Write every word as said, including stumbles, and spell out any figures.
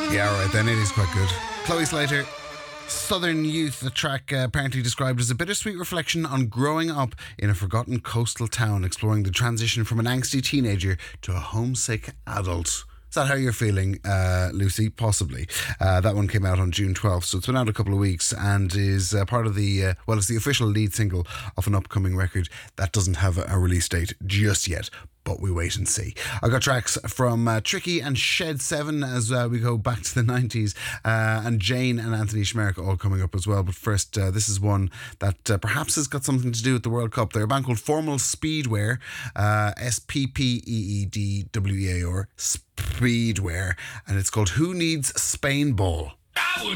Yeah, all right then, it is quite good. Chloe Slater, Southern Youth, the track uh, apparently described as a bittersweet reflection on growing up in a forgotten coastal town, exploring the transition from an angsty teenager to a homesick adult. Is that how you're feeling, uh, Lucy? Possibly. Uh, that one came out on June twelfth, so it's been out a couple of weeks and is uh, part of the, uh, well, it's the official lead single of an upcoming record that doesn't have a, a release date just yet, but we wait and see. I got tracks from uh, Tricky and Shed seven as uh, we go back to the nineties, uh, and Jane and Anthony Schmerich all coming up as well. But first, uh, this is one that uh, perhaps has got something to do with the World Cup. They're a band called Formal Speedwear, uh, S P P E E D W E A R, Speedwear, and it's called Who Needs Spain Ball? I would